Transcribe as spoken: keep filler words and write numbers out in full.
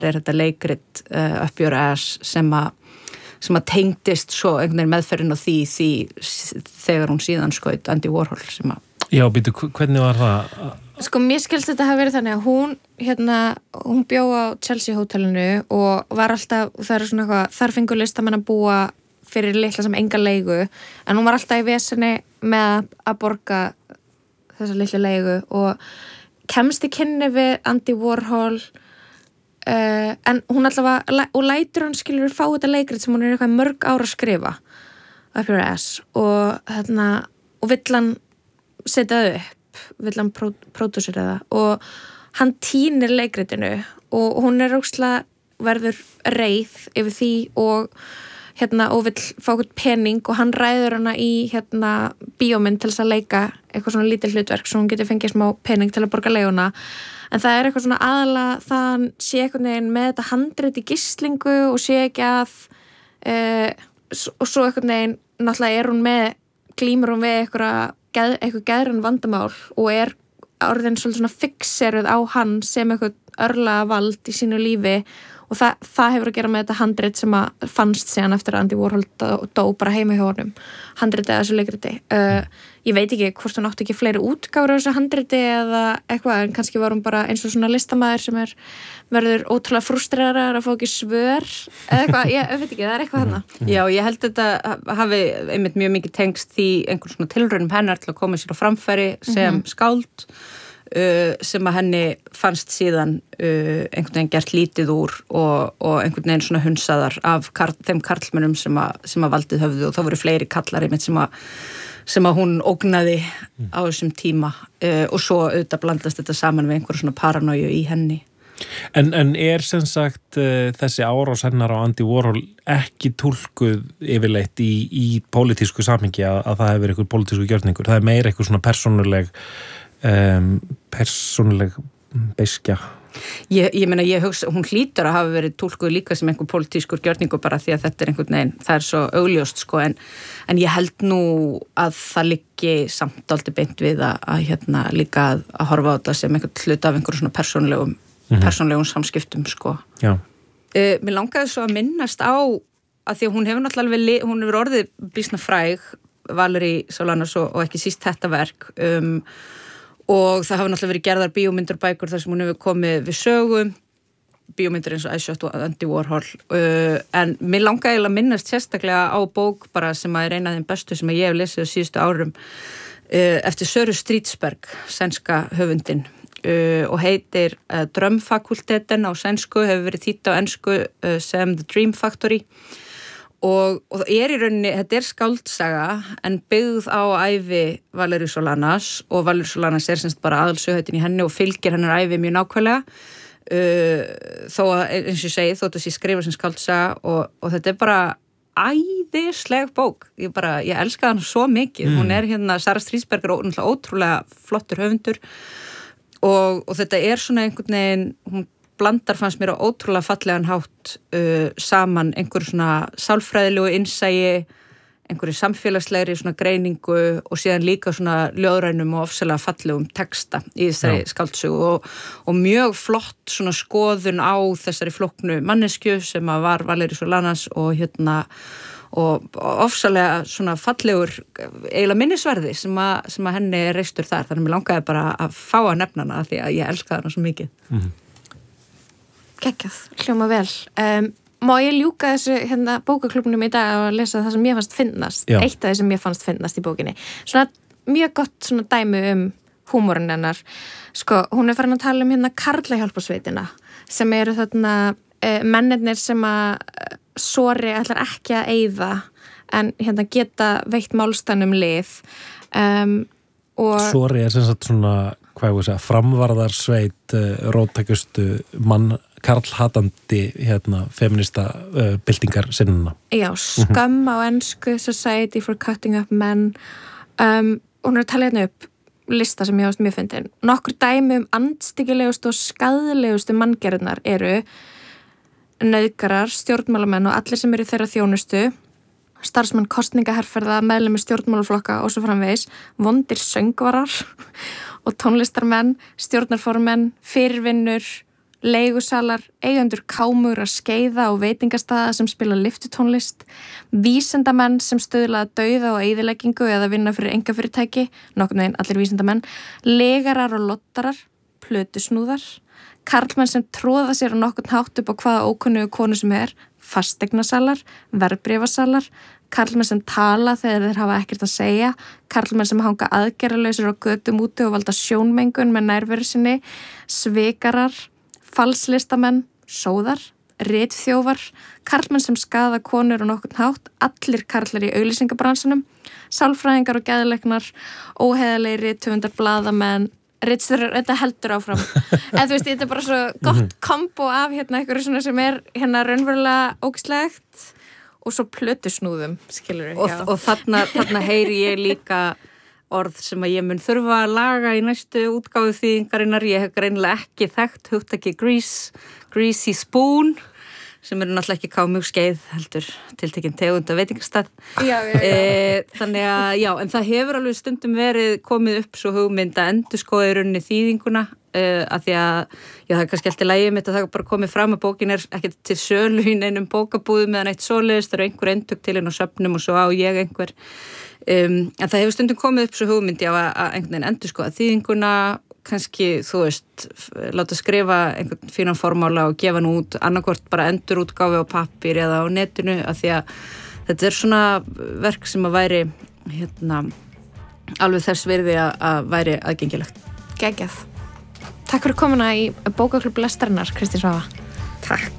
er þetta leikrit uh, Up Your Ass sem að sem að tengdist svo einhvern veginn meðferðin á því, því þegar hún síðan skaut Andy Warhol sem að... Já, býtu, hvernig var það? Sko, mér skilst þetta hafa verið þannig að hún, hérna, hún bjó á Chelsea hótelinu og var alltaf, það er svona eitthvað, þar fengur listamenn að búa fyrir litla sem enga leigu, en hún var alltaf í vesenni með að borga þessa litla leigu og kemst í kynni við Andy Warhol. Uh, en hún allavega, og lætur hann skilur fá þetta leikrit sem hún er eitthvað mörg ára að skrifa Up Your Ass og hérna, og vill hann setja það upp, vill hann pródúsera það og hann tínir leikritinu og hún er ógeðslega verður reið yfir því og hérna, og vill fá eitthvað pening og hann ræður hana í hérna bíómynd til þess að leika eitthvað svona lítið hlutverk svo hún getur fengið smá pening til að borga leiguna. En það er eitthvað svona aðalega það hann sé eitthvað neginn með þetta handrit í gislingu og sé ekki að uh, og svo eitthvað neginn náttúrulega er hún með, glímur hún við eitthvað, geð, eitthvað geðrann vandamál og er orðin svolítið svona fixeruð á hann sem eitthvað örlaga vald í sínu lífi og það, það hefur að gera með þetta handrit sem að fannst síðan eftir að Andy Warhol dó, dó bara heima hjá honum, handriti eða þessu leikriti. Uh, ég veit ekki hvort hún átti ekki fleiri útgáfur á þessu handriti eða eitthvað, en kannski var hún bara eins og svona listamaður sem er, verður ótrúlega frústreraður að fá ekki svör eða eitthvað, ég veit ekki, það er eitthvað þarna. Já, ég held þetta hafi einmitt mjög mikið tengst því einhvern svona tilraunum hennar til að koma sér á framfæri sem mm-hmm. skáld Uh, sem að henni fannst síðan uh, einhvern veginn gert lítið úr og, og einhvern veginn svona hunsaðar af karl, þeim karlmönnum sem að, sem að valdið höfðu og þá voru fleiri kallar einmitt sem að, sem að hún ógnaði mm. á þessum tíma uh, og svo auðvitað blandast þetta saman við einhver svona paranóju í henni. En, en er sem sagt uh, þessi árás hennar á Andy Warhol ekki túlkuð yfirleitt í, í pólitísku samhengi að, að það hefur einhver pólitísku gjörningur, það er meira einhver svona persónuleg Um, persónuleg beiskja. Ég, ég meina, ég hugsa, hún hlýtur að hafa verið túlkuð líka sem einhver pólitískur gjörningur bara því að þetta er einhvern veginn, það er svo augljóst sko, en, en ég held nú að það liggi samt aldrei beint við að, að hérna líka að, að horfa á þetta sem einhvern hlut af einhverjum svona persónulegum, mm-hmm. persónulegum samskiptum sko. Já. Uh, mér langaði svo að minnast á að því að hún hefur náttúrulega, hún hefur orðið býsna fræg, Valerie Solanas og, og ekki síst þetta verk, um og það hafa náttúrulega verið gerðar bíómyndur bækur þar sem hún hefur komið við sögu, bíómyndur eins og I Shot og Andy Warhol, uh, en mér langaði eiginlega að minnast sérstaklega á bók bara sem að er eina af þeim bestu sem ég hef lesið á síðustu árum, uh, eftir Söru Stridsberg, sænska höfundin, uh, og heitir uh, Drömfakulteten á sænsku, hefur verið þýtt á ensku uh, sem The Dream Factory. Og, og það er í rauninni, þetta er skáldsaga en byggð á ævi Valerie Solanas og Valerie Solanas er semst bara aðalsöguhettin í henni og fylgir hennar ævi mjög nákvæmlega uh, þó að, eins og ég segi, þó að þessi skrifa sem skáldsaga og, og þetta er bara æðisleg bók, ég bara, ég elska hann svo mikið, mm. hún er hérna, Sara Stridsberg er ótrúlega flottur höfundur og, og þetta er svona einhvern veginn, hún blandar fannst mér á ótrúlega fallegan hátt uh, saman einhverju svona sálfræðilegu innsæi, einhverju samfélagslegri svona greiningu og síðan líka svona ljóðrænum og ofsalega fallegum texta í þessari skáldsögu og, og mjög flott svona skoðun á þessari flóknu manneskju sem að var Valerie Solanas og hérna og ofsalega svona fallegur eiginlega minnisverði sem að, sem að henni er reistur þar, þannig að mér langaði bara að fá að nefna hana því að ég elska hana svo mikið. Mhm. Geggjað, hljóma vel. Um, má ég ljúka þessu hérna, bókaklubnum í dag og lesa það sem ég fannst finnast? Já. Eitt af því sem ég fannst finnast í bókinni. Svona mjög gott svona dæmi um húmórin hennar. Sko, hún er farin að tala um hérna karlahjálparsveitina sem eru þarna uh, mennirnir sem að uh, Sori ætlar ekki að eyða en hérna geta veitt málstannum lið. Um, og... Sori er sem sagt svona hvað ég segja, framvarðarsveit uh, róttækustu mann karlhatandi hérna feminista uh, byltingar sinnuna. Já, skömm á ensku, Society for Cutting Up Men um, og hún er að tala hérna upp lista sem ég ást mjög fyndin. Nokkur dæmi um andstyggilegustu og skaðlegustu manngerðnar eru nauðgarar, stjórnmálamenn og allir sem eru þeirra þjónustu, starfsmenn kosningaherferða, meðlimir stjórnmálaflokka og svo framvegis, vondir söngvarar og tónlistarmenn, stjórnarformenn, fyrirvinnur, leigusalar, eigendur kámugra skeiða og veitingastaða sem spila lyftutónlist, vísindamenn sem stöðla að dauða og eyðileggingu eða vinna fyrir engafyrirtæki, nokkurn veginn allir vísindamenn, legarar og lottarar, plötusnúðar, karlmenn sem tróða sér á nokkurn hátt upp á hvaða ókunnugu konu sem er, fastegnasalar, verðbréfasalar, karlmenn sem tala þegar þeir hafa ekkert að segja, karlmenn sem hanga aðgerralausir á götum úti og valda sjónmengun með nærveru sinni, svikarar, falslistamenn, sóðar, ritþjófar, karlmenn sem skaða konur og nokkurn hátt, allir karlar í auglýsingabransanum, sálfræðingar og geðlæknar, óheðalegi rithöfundar, blaðamenn, ritstjórar, þetta heldur áfram. Eða þú veist, þetta er bara svo gott kombo af hérna einhverju svona sem er hérna raunverulega ógeðslegt og svo plötusnúðum, skilur við. Og, og þarna, þarna heyri ég líka orð sem að ég mun þurfa að laga í næstu útgáfu þýðingarinnar. Ég hef greinilega ekki þekkt hugtaki grease, greasy spoon, sem eru náttúrulega ekki kámug skeið heldur tiltekinn tegund af veitingastað. Já, já, já. E, þannig að, já, en það hefur alveg stundum verið komið upp svo hugmynd að endurskoða í rauninni þýðinguna, e, að því að, já, það er kannski alltaf lægið mitt að það bara komið fram að bókin er ekki til sölu í neinum bókabúðum eða neitt svoleiðis, það eru einhver endurk til inn á söfnum og svo á ég einhver. Um, en það hefur stundum komið upp svo hugmynd, já, að, að einhvern veginn endurskoða þýðinguna, kannski, þú veist, láta skrifa einhvern fínan formála og gefa nú út annarkvort bara endurútgáfi á pappír eða á netinu, af því að þetta er svona verk sem að væri hérna, alveg þess virði að, að væri aðgengilegt. Geggjað. Takk fyrir komuna í bókaklúbb Lestarinnar, Kristín Svava. Takk.